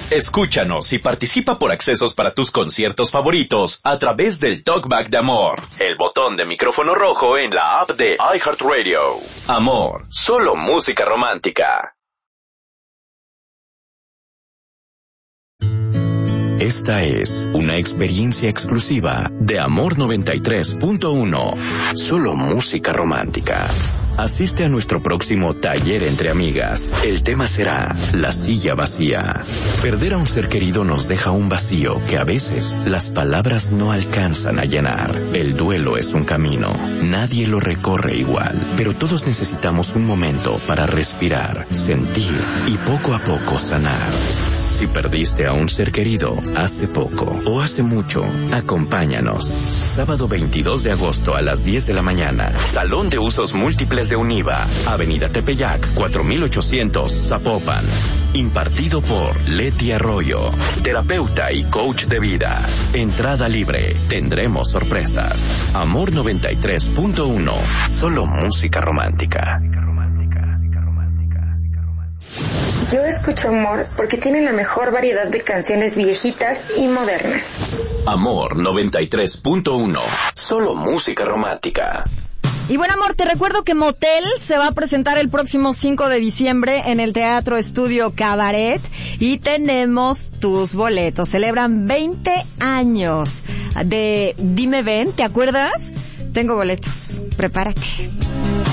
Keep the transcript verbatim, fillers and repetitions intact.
Escúchanos y participa por accesos para tus conciertos favoritos a través del Talkback de Amor, el botón de micrófono rojo en la app de iHeartRadio. Amor, solo música romántica. Esta es una experiencia exclusiva de Amor noventa y tres punto uno. Solo música romántica. Asiste a nuestro próximo taller entre amigas. El tema será la silla vacía. Perder a un ser querido nos deja un vacío que a veces las palabras no alcanzan a llenar. El duelo es un camino. Nadie lo recorre igual, pero todos necesitamos un momento para respirar, sentir y poco a poco sanar. Si perdiste a un ser querido hace poco o hace mucho, acompáñanos. Sábado veintidós de agosto a las diez de la mañana. Salón de Usos Múltiples de Univa. Avenida Tepeyac, cuatro mil ochocientos, Zapopan. Impartido por Leti Arroyo, terapeuta y coach de vida. Entrada libre. Tendremos sorpresas. Amor noventa y tres punto uno. Solo música romántica. Yo escucho Amor porque tiene la mejor variedad de canciones viejitas y modernas. Amor noventa y tres punto uno. Solo música romántica. Y bueno, amor, te recuerdo que Motel se va a presentar el próximo cinco de diciembre en el Teatro Estudio Cabaret y tenemos tus boletos. Celebran veinte años de Dime Ven, ¿te acuerdas? Tengo boletos, prepárate.